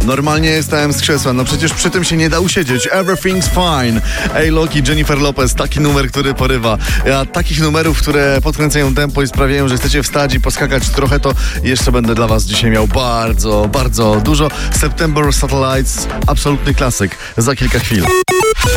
Normalnie stałem z krzesła, no przecież przy tym się nie da usiedzieć. Everything's fine. A-Lock i Jennifer Lopez, taki numer, który porywa. Ja takich numerów, które podkręcają tempo i sprawiają, że chcecie wstać i poskakać trochę, to jeszcze będę dla was dzisiaj miał bardzo, bardzo dużo. September Satellites, absolutny klasyk. Za kilka chwil.